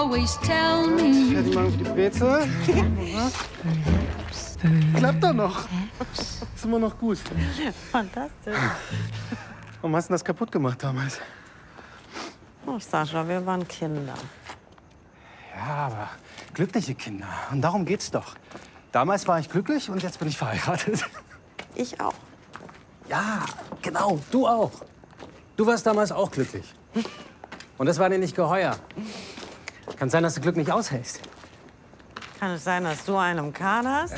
Always tell me. Fertig machen für die Brezel. Klappt doch noch. Ist immer noch gut. Fantastisch. Warum hast du das kaputt gemacht damals? Oh, Sascha, wir waren Kinder. Ja, aber glückliche Kinder. Und darum geht's doch. Damals war ich glücklich und jetzt bin ich verheiratet. Ich auch. Ja, genau. Du auch. Du warst damals auch glücklich. Und das war dir nicht geheuer. Kann sein, dass du Glück nicht aushältst. Kann es sein, dass du einen im Kahn hast?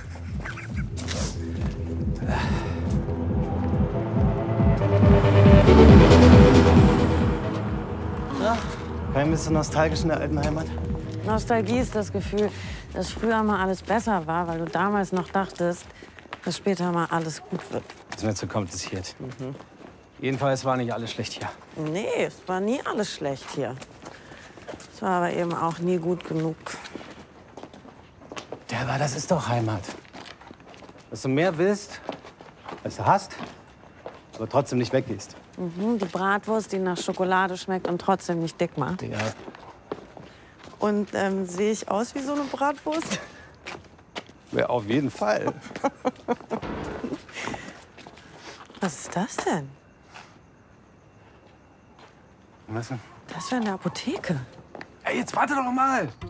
Warum bist du nostalgisch in der alten Heimat? Nostalgie ist das Gefühl, dass früher mal alles besser war, weil du damals noch dachtest, dass später mal alles gut wird. Das ist mir zu kompliziert. Jedenfalls war nicht alles schlecht hier. Nee, es war nie alles schlecht hier. Es war aber eben auch nie gut genug. Ja, aber das ist doch Heimat. Dass du mehr willst, als du hast, aber trotzdem nicht weggehst. Die Bratwurst, die nach Schokolade schmeckt und trotzdem nicht dick macht. Ja. Und sehe ich aus wie so eine Bratwurst? Ja, auf jeden Fall. Was ist das denn? Was denn? Das wäre in der Apotheke. Ey, jetzt warte doch noch mal.